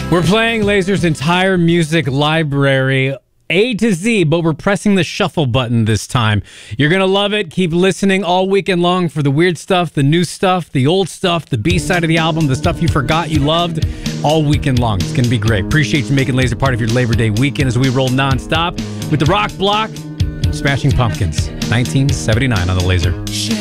We're playing Laser's entire music library, A to Z, but we're pressing the shuffle button this time. You're going to love it. Keep listening all weekend long for the weird stuff, the new stuff, the old stuff, the B-side of the album, the stuff you forgot you loved, all weekend long. It's going to be great. Appreciate you making Laser part of your Labor Day weekend as we roll nonstop with the Rock Block, Smashing Pumpkins, 1979 on the Laser.